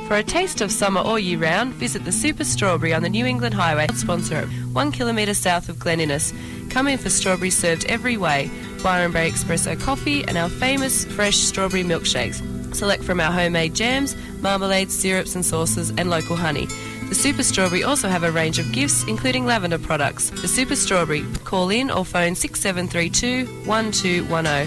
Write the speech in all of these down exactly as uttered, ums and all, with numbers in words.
For a taste of summer all year round, visit the Super Strawberry on the New England Highway, sponsor it, one kilometre south of Glen Innes. Come in for strawberries served every way, Byron Bay Espresso coffee and our famous fresh strawberry milkshakes. Select from our homemade jams, marmalades, syrups and sauces and local honey. The Super Strawberry also have a range of gifts, including lavender products. The Super Strawberry. Call in or phone six seven three two, one two one zero.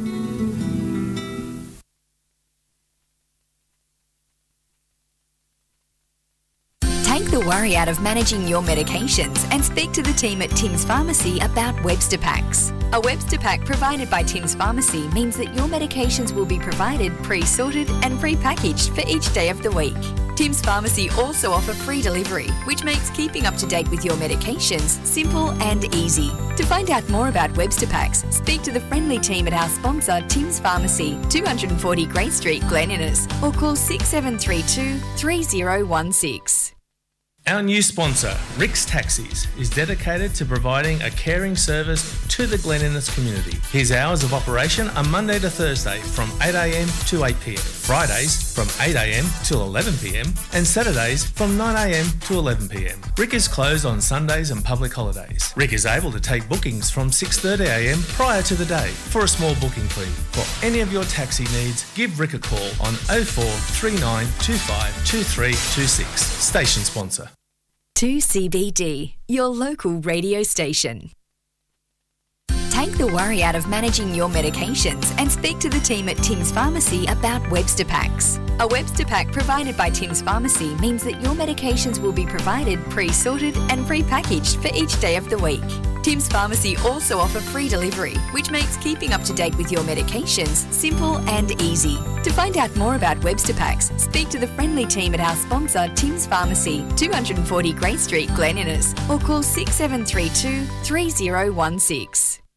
Take the worry out of managing your medications and speak to the team at Tim's Pharmacy about Webster Packs. A Webster Pack provided by Tim's Pharmacy means that your medications will be provided pre-sorted and pre-packaged for each day of the week. Tim's Pharmacy also offer free delivery, which makes keeping up to date with your medications simple and easy. To find out more about Webster Packs, speak to the friendly team at our sponsor Tim's Pharmacy, two forty Grey Street, Glen Innes, or call six seven three two, three zero one six. Our new sponsor, Rick's Taxis, is dedicated to providing a caring service to the Glen Innes community. His hours of operation are Monday to Thursday from eight a m to eight p m, Fridays from eight a m till eleven p m, and Saturdays from nine a m to eleven p m. Rick is closed on Sundays and public holidays. Rick is able to take bookings from six thirty a m prior to the day for a small booking fee. For any of your taxi needs, give Rick a call on oh four three nine two five two three two six. Station sponsor. two C B D, your local radio station. Take the worry out of managing your medications and speak to the team at Tim's Pharmacy about Webster Packs. A Webster Pack provided by Tim's Pharmacy means that your medications will be provided pre-sorted and pre-packaged for each day of the week. Tim's Pharmacy also offer free delivery, which makes keeping up to date with your medications simple and easy. To find out more about Webster Packs, speak to the friendly team at our sponsor Tim's Pharmacy, two forty Grey Street, Glen Innes, or call six seven three two, three zero one six.